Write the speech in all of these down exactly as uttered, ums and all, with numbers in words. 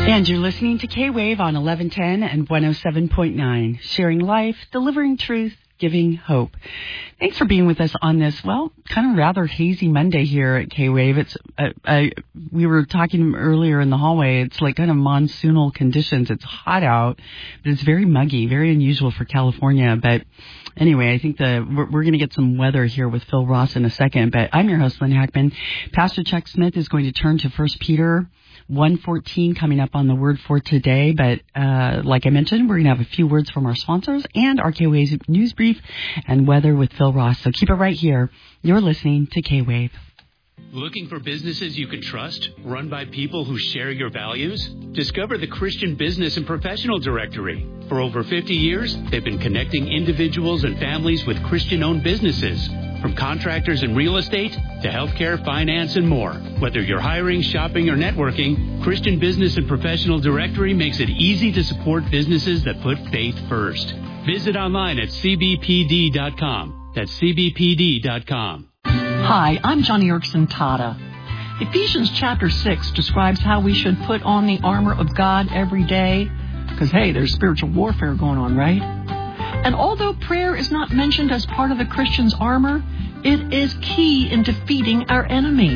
And you're listening to K-Wave on eleven ten and one oh seven point nine, sharing life, delivering truth, giving hope. Thanks for being with us on this, well, kind of rather hazy Monday here at K-Wave. It's, uh, I, we were talking earlier in the hallway, it's like kind of monsoonal conditions. It's hot out, but it's very muggy, very unusual for California. But anyway, I think the we're, we're going to get some weather here with Phil Ross in a second. But I'm your host, Lynn Hackman. Pastor Chuck Smith is going to turn to First Peter one fourteen coming up on the word for today. But uh, like I mentioned, we're going to have a few words from our sponsors and our K-Wave news brief and weather with Phil Ross. So keep it right here. You're listening to K-Wave. Looking for businesses you can trust, run by people who share your values? Discover the Christian Business and Professional Directory. For over fifty years, they've been connecting individuals and families with Christian-owned businesses. From contractors and real estate to healthcare, finance, and more. Whether you're hiring, shopping, or networking, Christian Business and Professional Directory makes it easy to support businesses that put faith first. Visit online at c b p d dot com. That's c b p d dot com. Hi, I'm Johnny Erickson Tata. Ephesians chapter six describes how we should put on the armor of God every day. Because, hey, there's spiritual warfare going on, right? And although prayer is not mentioned as part of the Christian's armor, it is key in defeating our enemy.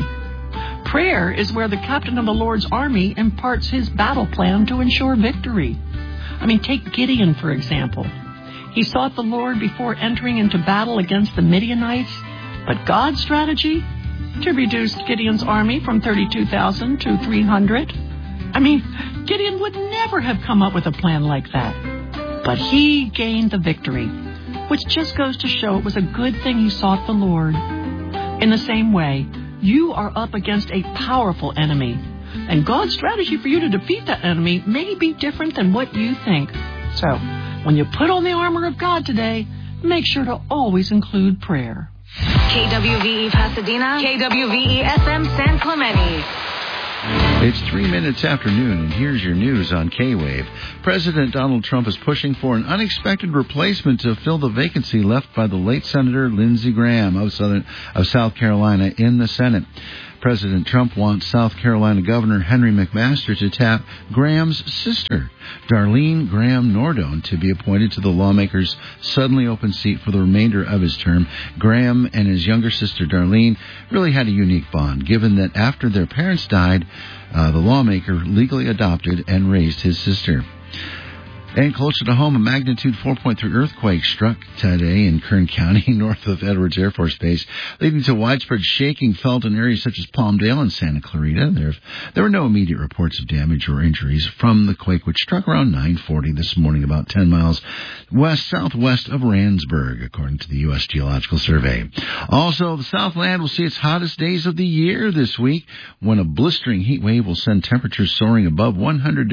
Prayer is where the captain of the Lord's army imparts his battle plan to ensure victory. I mean, take Gideon, for example. He sought the Lord before entering into battle against the Midianites, but God's strategy? To reduce Gideon's army from thirty-two thousand to three hundred. I mean, Gideon would never have come up with a plan like that. But he gained the victory, which just goes to show it was a good thing he sought the Lord. In the same way, you are up against a powerful enemy, and God's strategy for you to defeat that enemy may be different than what you think. So, when you put on the armor of God today, make sure to always include prayer. K W V E Pasadena, K W V E S M San Clemente. It's three minutes after noon, and here's your news on K-Wave. President Donald Trump is pushing for an unexpected replacement to fill the vacancy left by the late Senator Lindsey Graham of, Southern, of South Carolina in the Senate. President Trump wants South Carolina Governor Henry McMaster to tap Graham's sister, Darlene Graham Nordone, to be appointed to the lawmaker's suddenly open seat for the remainder of his term. Graham and his younger sister, Darlene, really had a unique bond, given that after their parents died, uh, the lawmaker legally adopted and raised his sister. And closer to home, a magnitude four point three earthquake struck today in Kern County, north of Edwards Air Force Base, leading to widespread shaking felt in areas such as Palmdale and Santa Clarita. There, there were no immediate reports of damage or injuries from the quake, which struck around nine forty this morning, about ten miles west-southwest of Randsburg, according to the U S Geological Survey. Also, the Southland will see its hottest days of the year this week, when a blistering heat wave will send temperatures soaring above one hundred